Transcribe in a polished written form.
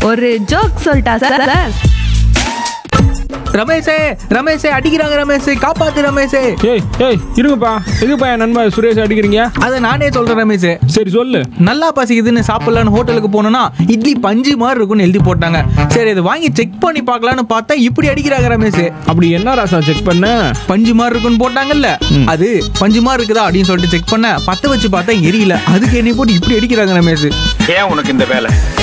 ஒரு ஜோக் சொல்லிட்டா சார்? ரமேஷே ரமேஷே அடிக்கிறாங்க ரமேஷே, காப்பாத்து ரமேஷே. ஏய் ஏய் இருங்கப்பா, எதுப்பா என் நண்பா சுரேஷ் அடிக்கிறீங்க? அதை நானே சொல்றேன் ரமேஷே. சரி சொல்லு. நல்லா பசிக்குதுன்னு சாப்பிடலான்னு ஹோட்டலுக்கு போனோம்னா இட்லி பஞ்சு மாதிரி இருக்குன்னு எழுதி போட்டாங்க. சரி இது வாங்கி செக் பண்ணி பார்க்கலான்னு பார்த்தா இப்படி அடிக்கிறாங்க ரமேஷ். அப்படி என்ன ராசா செக் பண்ண? பஞ்சு மாதிரி இருக்குன்னு போட்டாங்கல்ல, அது பஞ்சு மாதிரி இருக்குதா அப்படின்னு சொல்லிட்டு செக் பண்ண பத்த வச்சு பார்த்தா எரியல. அதுக்கு என்னை போட்டு இப்படி அடிக்கிறாங்க ரமேஷ். ஏன் உனக்கு இந்த வேலை?